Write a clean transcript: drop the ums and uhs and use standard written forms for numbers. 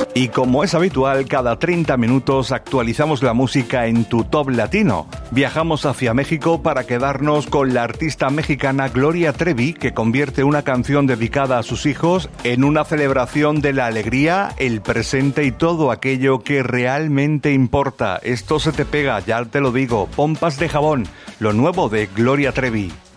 Y como es habitual, cada 30 minutos actualizamos la música en tu Top Latino. Viajamos hacia México para quedarnos con la artista mexicana Gloria Trevi, que convierte una canción dedicada a sus hijos en una celebración de la alegría, el presente y todo aquello que realmente importa. Esto se te pega, ya te lo digo. Pompas de jabón, lo nuevo de Gloria Trevi.